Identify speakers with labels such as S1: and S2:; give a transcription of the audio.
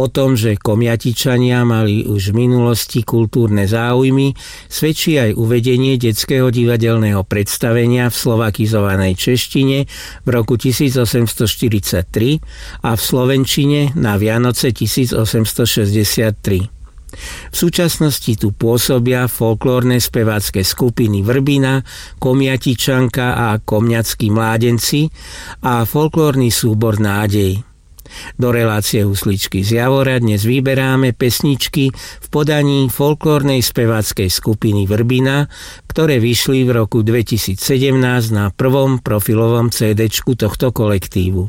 S1: O tom, že Komjatičania mali už v minulosti kultúrne záujmy, svedčí aj uvedenie detského divadelného predstavenia v slovakizovanej češtine v roku 1843 a v slovenčine na Vianoce 1863. V súčasnosti tu pôsobia folklórne spevácké skupiny Vrbina, Komjatičanka a Komňatskí mládenci a folklórny súbor Nádej. Do relácie Husličky z Javora dnes vyberáme pesničky v podaní folklórnej speváckej skupiny Vrbina, ktoré vyšli v roku 2017 na prvom profilovom CD-čku tohto kolektívu.